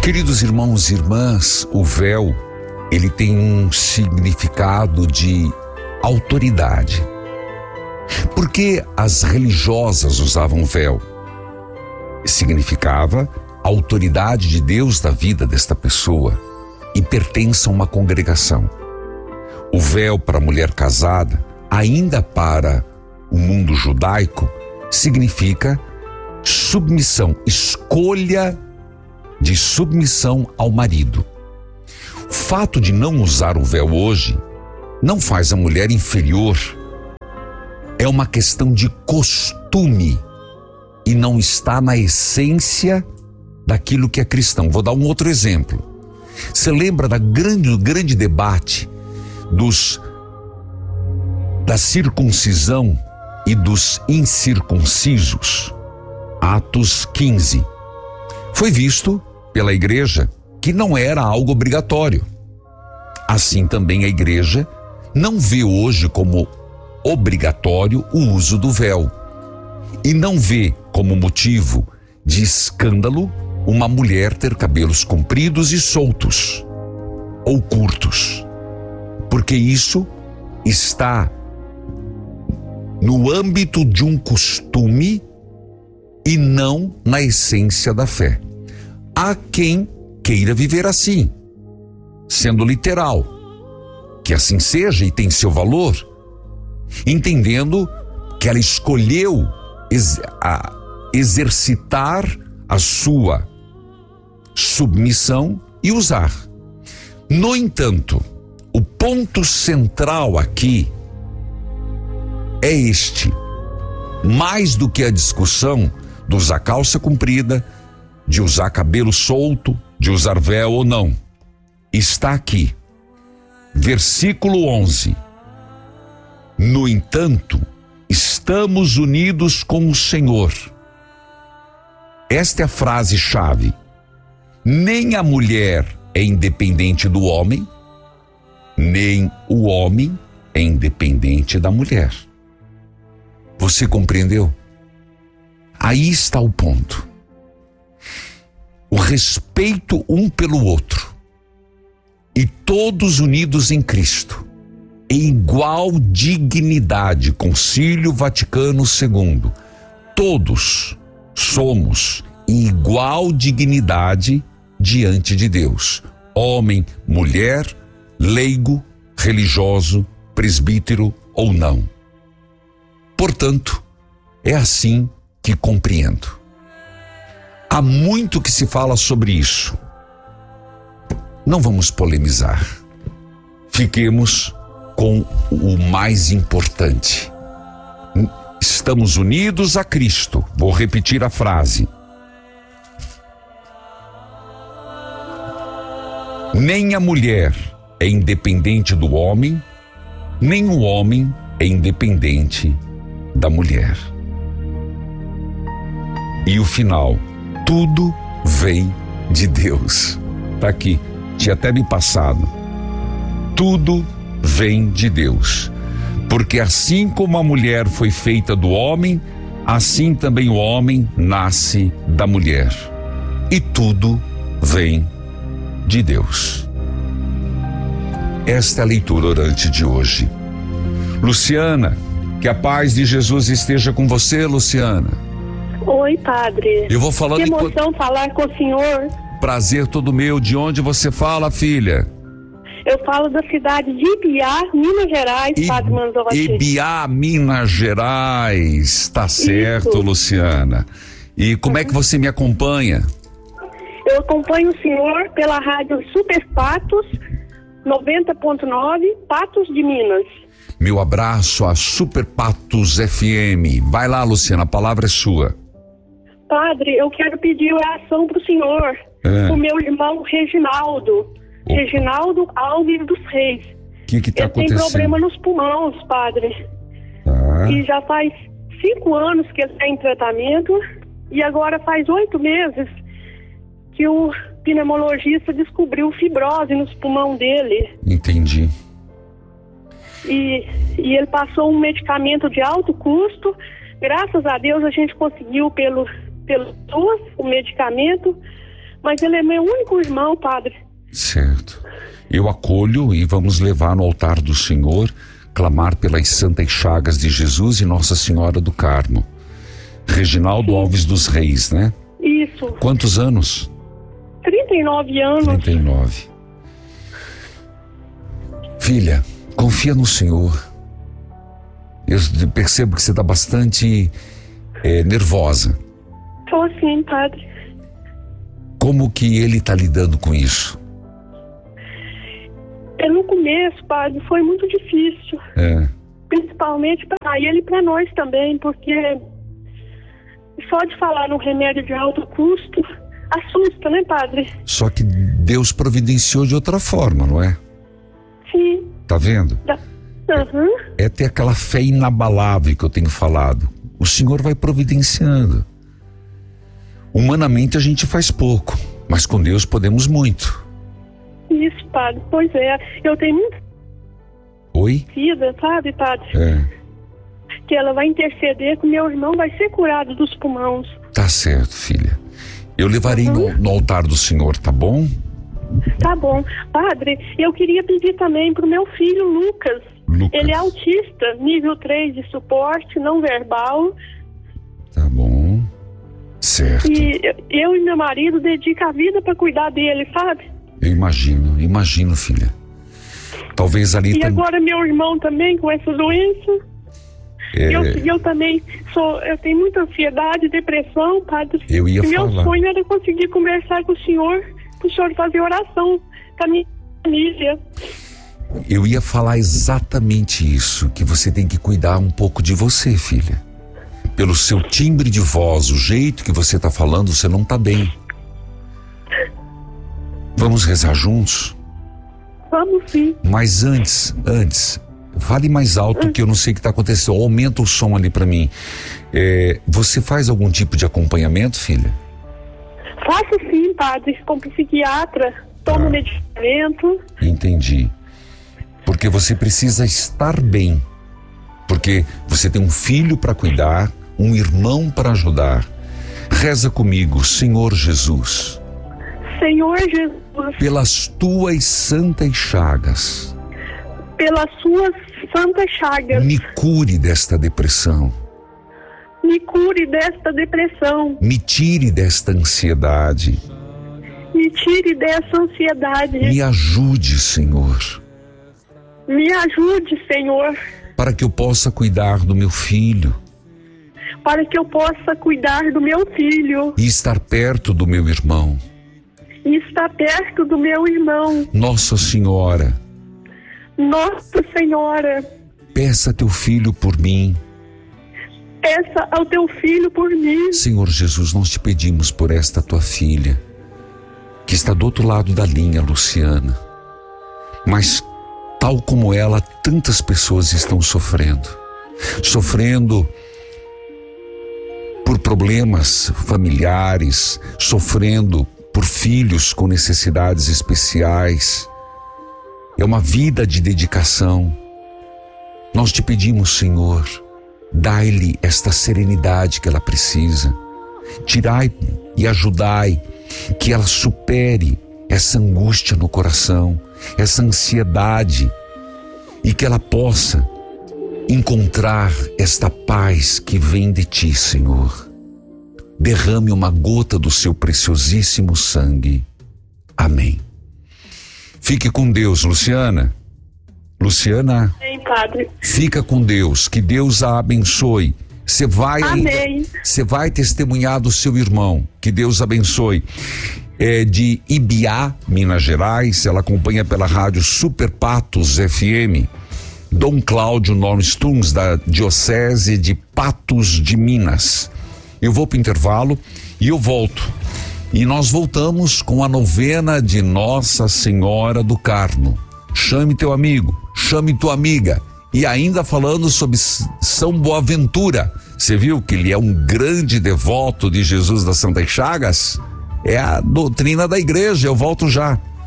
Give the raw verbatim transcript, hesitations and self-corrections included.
Queridos irmãos e irmãs, o véu, ele tem um significado de autoridade. Por que as religiosas usavam véu? Significava a autoridade de Deus da vida desta pessoa e pertence a uma congregação. O véu para a mulher casada, ainda para o mundo judaico, significa submissão, escolha de submissão ao marido. O fato de não usar o véu hoje não faz a mulher inferior. É uma questão de costume e não está na essência daquilo que é cristão. Vou dar um outro exemplo. Você lembra da grande, do grande debate dos da circuncisão e dos incircuncisos? Atos quinze. Foi visto pela igreja que não era algo obrigatório. Assim também a igreja não vê hoje como obrigatório o uso do véu e não vê como motivo de escândalo uma mulher ter cabelos compridos e soltos ou curtos, porque isso está no âmbito de um costume e não na essência da fé. Há quem queira viver assim, sendo literal, que assim seja e tem seu valor, entendendo que ela escolheu ex- a exercitar a sua submissão e usar. No entanto, o ponto central aqui é este: mais do que a discussão de usar calça comprida, de usar cabelo solto, de usar véu ou não, está aqui, versículo onze. No entanto, estamos unidos com o Senhor. Esta é a frase-chave. Nem a mulher é independente do homem, nem o homem é independente da mulher. Você compreendeu? Aí está o ponto. O respeito um pelo outro e todos unidos em Cristo, em igual dignidade. Concílio Vaticano segundo. Todos somos em igual dignidade diante de Deus. Homem, mulher, leigo, religioso, presbítero ou não. Portanto, é assim que compreendo. Há muito que se fala sobre isso. Não vamos polemizar. Fiquemos com o mais importante. Estamos unidos a Cristo. Vou repetir a frase. Nem a mulher é independente do homem, nem o homem é independente da mulher. E o final, tudo vem de Deus. Tá aqui, tinha até me passado. Tudo vem de Deus. Porque assim como a mulher foi feita do homem, assim também o homem nasce da mulher. E tudo vem de Deus. Esta é a leitura orante de hoje. Luciana, que a paz de Jesus esteja com você, Luciana. Oi, padre. Eu vou falando. Que emoção enquanto... falar com o senhor. Prazer todo meu. De onde você fala, filha? Eu falo da cidade de Ibiá, Minas Gerais, I... padre Manzotti. Ibiá, Minas Gerais. Tá certo, isso. Luciana. E como uhum. é que você me acompanha? Eu acompanho o senhor pela rádio Super Patos, noventa ponto nove, Patos de Minas. Meu abraço a Super Patos F M. Vai lá, Luciana, a palavra é sua. Padre, eu quero pedir oração para o senhor, é. o meu irmão Reginaldo, Opa. Reginaldo Alves dos Reis. O que que tá acontecendo? Ele tem problema nos pulmões, padre. Ah. E já faz cinco anos que ele está em tratamento e agora faz oito meses que o pneumologista descobriu fibrose nos pulmões dele. Entendi. E, e ele passou um medicamento de alto custo. Graças a Deus a gente conseguiu pelo, pelo S U S o medicamento, mas ele é meu único irmão, padre. Certo. Eu acolho e vamos levar no altar do Senhor, clamar pelas santas chagas de Jesus e Nossa Senhora do Carmo. Reginaldo Sim. Alves dos Reis, né? Isso. Quantos anos? trinta e nove anos. trinta e nove. Filha, confia no Senhor. Eu percebo que você está bastante é, nervosa. Estou sim, padre. Como que ele está lidando com isso? É, no começo, padre, foi muito difícil. É. Principalmente para ele e para nós também, porque só de falar no remédio de alto custo assusta, né, padre? Só que Deus providenciou de outra forma, não é? Sim. Tá vendo? Da... Uhum. É ter aquela fé inabalável que eu tenho falado. O Senhor vai providenciando. Humanamente a gente faz pouco, mas com Deus podemos muito. Isso, padre. Pois é. Eu tenho muita Oi? vida, sabe, padre? É. Que ela vai interceder que meu irmão vai ser curado dos pulmões. Tá certo, filha. Eu levarei uhum. no, no altar do Senhor, tá bom? Tá bom. Padre, eu queria pedir também pro meu filho, Lucas. Lucas. Ele é autista, nível três de suporte, não verbal. Tá bom. Certo. E eu e meu marido dedica a vida para cuidar dele, sabe? Eu imagino, imagino, filha. Talvez ali... E tam... agora meu irmão também com essa doença. É... Eu, eu também sou, eu tenho muita ansiedade, depressão, padre. Eu ia e falar. Meu sonho era conseguir conversar com o senhor, para o senhor fazer oração com a minha família. Eu ia falar exatamente isso, que você tem que cuidar um pouco de você, filha. Pelo seu timbre de voz, o jeito que você está falando, você não está bem. Vamos rezar juntos? Vamos sim. Mas antes, antes, fale mais alto que eu não sei o que está acontecendo. Aumenta o som ali para mim. É, você faz algum tipo de acompanhamento, filha? Faço sim, padre, com psiquiatra, tomo ah, medicamento. Entendi. Porque você precisa estar bem. Porque você tem um filho para cuidar, um irmão para ajudar. Reza comigo, Senhor Jesus. Senhor Jesus. Pelas tuas santas chagas. Pelas suas santas chagas. Me cure desta depressão. Me cure desta depressão. Me tire desta ansiedade. Me tire dessa ansiedade. Me ajude, Senhor. Me ajude, Senhor. Para que eu possa cuidar do meu filho. Para que eu possa cuidar do meu filho. E estar perto do meu irmão. E estar perto do meu irmão. Nossa Senhora. Nossa Senhora. Peça a teu filho por mim. Peça ao teu filho por mim. Senhor Jesus, nós te pedimos por esta tua filha, que está do outro lado da linha, Luciana. Mas, tal como ela, tantas pessoas estão sofrendo. Sofrendo por problemas familiares, sofrendo por filhos com necessidades especiais. É uma vida de dedicação. Nós te pedimos, Senhor, dai-lhe esta serenidade que ela precisa. Tirai e ajudai que ela supere essa angústia no coração, essa ansiedade, e que ela possa encontrar esta paz que vem de ti, Senhor. Derrame uma gota do seu preciosíssimo sangue. Amém. Fique com Deus, Luciana. Luciana, Amém, padre. Fica com Deus, que Deus a abençoe. Você vai, você vai testemunhar do seu irmão, que Deus abençoe. É de Ibiá, Minas Gerais, ela acompanha pela rádio Super Patos F M. Dom Cláudio Nomes Tunes, da Diocese de Patos de Minas. Eu vou para o intervalo e eu volto. E nós voltamos com a novena de Nossa Senhora do Carmo. Chame teu amigo, chame tua amiga. E ainda falando sobre São Boaventura. Você viu que ele é um grande devoto de Jesus das Santas Chagas? É a doutrina da igreja. Eu volto já.